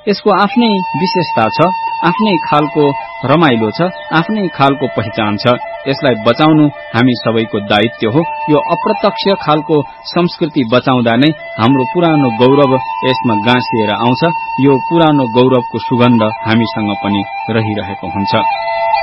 यसको आफ्नै विशेषता छ, आफ्नै खालको रमाइलो छ, आफ्नै खालको पहिचान छ। यसलाई बचाउनु हामी सबैको दायित्व हो। यो अप्रत्यक्ष खालको संस्कृति बचाउँदा नै हाम्रो पुरानो गौरव यसमा गाँसिएर आउँछ। यो पुरानो गौरवको सुगन्ध हामीसँग पनि रहिरहेको हुन्छ।